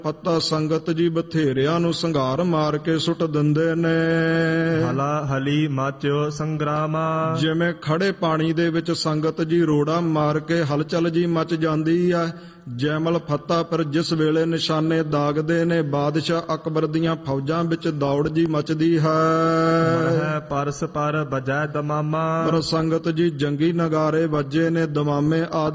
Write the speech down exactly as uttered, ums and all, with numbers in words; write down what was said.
ਫੱਤਾ ਸੰਗਤ ਜੀ ਬਥੇਰਿਆਂ ਨੂੰ ਸੰਘਾਰ ਮਾਰ ਕੇ ਸੁੱਟ ਦਿੰਦੇ ਨੇ। ਹਲਾ ਹਲੀ ਮਾਚਿਓ ਸੰਗਰਾਮਾ। ਜਿਵੇਂ ਖੜੇ ਪਾਣੀ ਦੇ ਵਿੱਚ ਸੰਗਤ ਜੀ ਰੋੜਾ ਮਾਰ ਕੇ ਹਲਚਲ ਜੀ ਮਚ ਜਾਂਦੀ ਹੈ, ਜੈਮਲ ਫੱਤਾ ਪਰ ਜਿਸ ਵੇਲੇ ਨਿਸ਼ਾਨੇ ਦਾਗਦੇ ਨੇ, ਬਾਦਸ਼ਾਹ ਅਕਬਰ ਦੀਆਂ ਫੌਜਾਂ ਵਿੱਚ ਦੌੜ ਜੀ ਮਚਦੀ ਹੈ। ਮਰਹਿ ਪਰਸ ਪਰ ਬਜੈ ਦਮਾਮਾ। ਪਰ ਸੰਗਤ ਜੀ ਜੰਗੀ ਨਗਾਰੇ ਵੱਜੇ ਨੇ, ਦਮਾਮੇ ਆਦਿ